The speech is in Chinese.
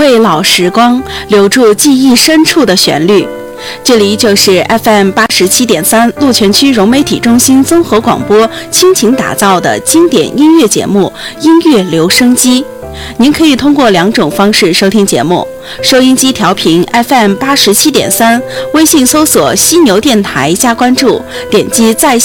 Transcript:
味老时光，留住记忆深处的旋律。这里就是 FM87.3 鹿泉区融媒体中心综合广播倾情打造的经典音乐节目《音乐留声机》。您可以通过2种方式收听节目：收音机调频 FM87.3，微信搜索犀牛电台加关注，点击在线